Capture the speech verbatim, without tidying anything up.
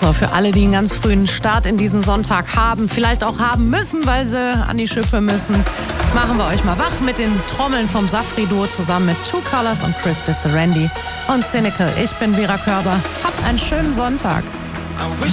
So, für alle, die einen ganz frühen Start in diesen Sonntag haben, vielleicht auch haben müssen, weil sie an die Schippe müssen, machen wir euch mal wach mit den Trommeln vom Safri-Duo zusammen mit Two Colors und Chris Disserendi und Cynical. Ich bin Vera Körber. Habt einen schönen Sonntag.